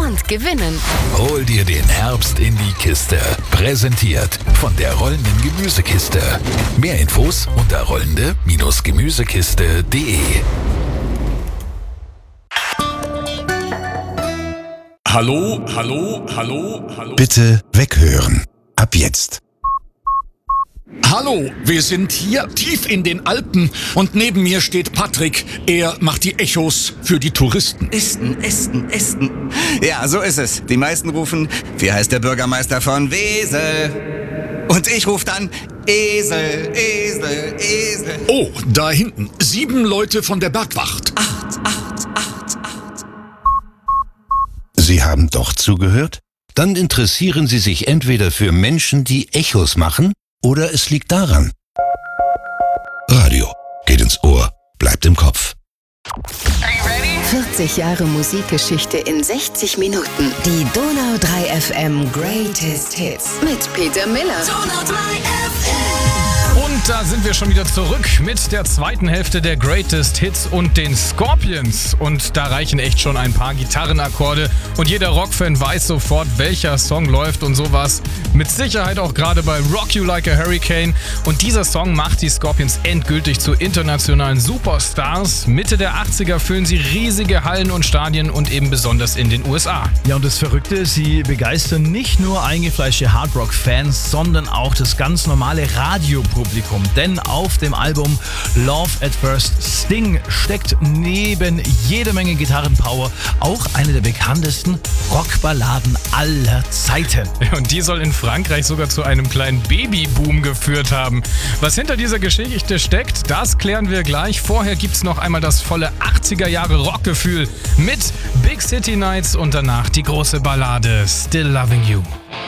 und gewinnen. Hol dir den Herbst in die Kiste. Präsentiert von der rollenden Gemüsekiste. Mehr Infos unter rollende-gemüsekiste.de. Hallo, hallo, hallo, hallo. Bitte weghören. Ab jetzt. Hallo, wir sind hier tief in den Alpen und neben mir steht Patrick. Er macht die Echos für die Touristen. Esten. Ja, so ist es. Die meisten rufen, wie heißt der Bürgermeister von Wesel? Und ich rufe dann, Esel. Oh, da hinten. 7 Leute von der Bergwacht. 8. Sie haben doch zugehört? Dann interessieren Sie sich entweder für Menschen, die Echos machen, oder es liegt daran. Radio geht ins Ohr, bleibt im Kopf. 40 Jahre Musikgeschichte in 60 Minuten. Die Donau 3 FM Greatest Hits mit Peter Miller. Donau 3 FM. Und da sind wir schon wieder zurück mit der zweiten Hälfte der Greatest Hits und den Scorpions. Und da reichen echt schon ein paar Gitarrenakkorde. Und jeder Rockfan weiß sofort, welcher Song läuft und sowas. Mit Sicherheit auch gerade bei Rock You Like a Hurricane. Und dieser Song macht die Scorpions endgültig zu internationalen Superstars. Mitte der 80er füllen sie riesige Hallen und Stadien und eben besonders in den USA. Ja, und das Verrückte, sie begeistern nicht nur eingefleischte Hardrock-Fans, sondern auch das ganz normale Radiopublikum. Denn auf dem Album Love at First Sting steckt neben jede Menge Gitarrenpower auch eine der bekanntesten Rockballaden aller Zeiten. Und die soll in Frankreich sogar zu einem kleinen Babyboom geführt haben. Was hinter dieser Geschichte steckt, das klären wir gleich. Vorher gibt's noch einmal das volle 80er Jahre Rockgefühl mit Big City Nights und danach die große Ballade Still Loving You.